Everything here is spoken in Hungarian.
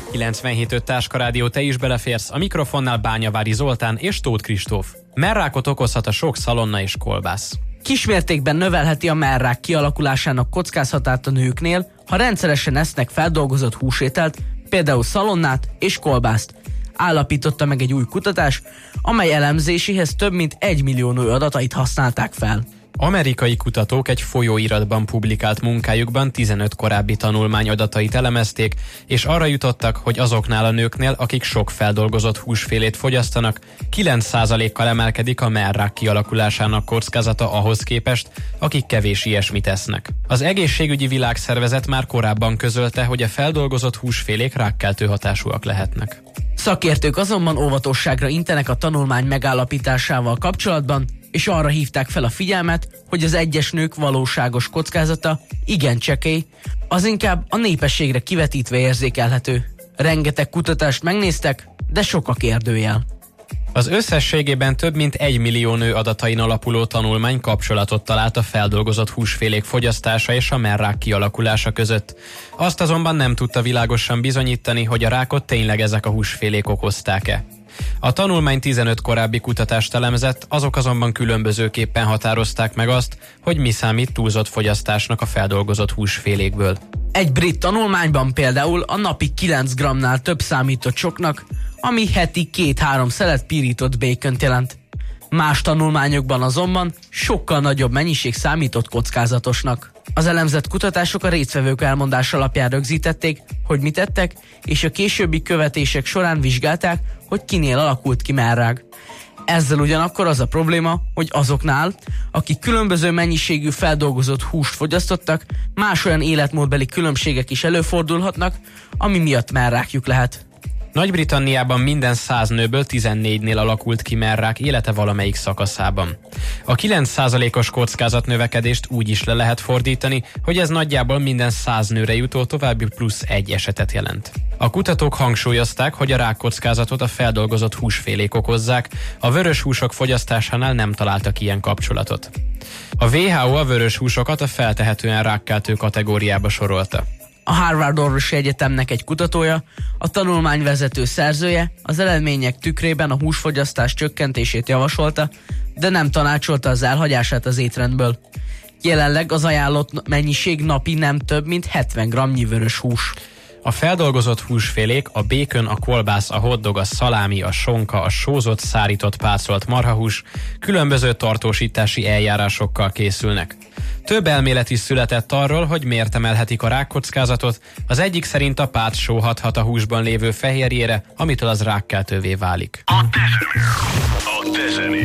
97.5 Táskarádió, te is beleférsz, a mikrofonnál Bányavári Zoltán és Tóth Kristóf. Mellrákot okozhat a sok szalonna és kolbász. Kismértékben növelheti a mellrák kialakulásának kockázatát a nőknél, ha rendszeresen esznek feldolgozott húsételt, például szalonnát és kolbászt, állapította meg egy új kutatás, amely elemzéséhez több mint 1 millió nő adatait használták fel. Amerikai kutatók egy folyóiratban publikált munkájukban 15 korábbi tanulmány adatait elemezték, és arra jutottak, hogy azoknál a nőknél, akik sok feldolgozott húsfélét fogyasztanak, 9%-kal emelkedik a mellrák kialakulásának kockázata ahhoz képest, akik kevés ilyesmit esznek. Az Egészségügyi Világszervezet már korábban közölte, hogy a feldolgozott húsfélék rákkeltő hatásúak lehetnek. Szakértők azonban óvatosságra intenek a tanulmány megállapításával kapcsolatban, és arra hívták fel a figyelmet, hogy az egyes nők valóságos kockázata igen csekély, az inkább a népességre kivetítve érzékelhető. Rengeteg kutatást megnéztek, de sok a kérdőjel. Az összességében több mint 1 millió nő adatain alapuló tanulmány kapcsolatot talált a feldolgozott húsfélék fogyasztása és a mellrák kialakulása között. Azt azonban nem tudta világosan bizonyítani, hogy a rákot tényleg ezek a húsfélék okozták-e. A tanulmány 15 korábbi kutatást elemzett, azok azonban különbözőképpen határozták meg azt, hogy mi számít túlzott fogyasztásnak a feldolgozott húsfélékből. Egy brit tanulmányban például a napi 9 g-nál több számított soknak, ami heti 2-3 szelet pirított békönt jelent. Más tanulmányokban azonban sokkal nagyobb mennyiség számított kockázatosnak. Az elemzett kutatások a résztvevők elmondása alapján rögzítették, hogy mit ettek, és a későbbi követések során vizsgálták, hogy kinél alakult ki mellrák. Ezzel ugyanakkor az a probléma, hogy azoknál, akik különböző mennyiségű feldolgozott húst fogyasztottak, más olyan életmódbeli különbségek is előfordulhatnak, ami miatt mellrákjuk lehet. Nagy-Britanniában minden 100 nőből 14-nél alakult ki mellrák élete valamelyik szakaszában. A 9%-os kockázatnövekedést úgy is le lehet fordítani, hogy ez nagyjából minden 100 nőre jutó további plusz 1 esetet jelent. A kutatók hangsúlyozták, hogy a rákkockázatot a feldolgozott húsfélék okozzák, a vörös húsok fogyasztásánál nem találtak ilyen kapcsolatot. A WHO a vörös húsokat a feltehetően rákkeltő kategóriába sorolta. A Harvard Orvosi Egyetemnek egy kutatója, a tanulmány vezető szerzője az eredmények tükrében a húsfogyasztás csökkentését javasolta, de nem tanácsolta az elhagyását az étrendből. Jelenleg az ajánlott mennyiség napi nem több, mint 70 g-nyi vörös hús. A feldolgozott húsfélék, a békön, a kolbász, a hotdog, a szalámi, a sonka, a sózott, szárított, pácolt marhahús különböző tartósítási eljárásokkal készülnek. Több elmélet is született arról, hogy miért emelhetik a rákkockázatot. Az egyik szerint a pácsó hathat a húsban lévő fehérjére, amitől az rákkeltővé válik. A te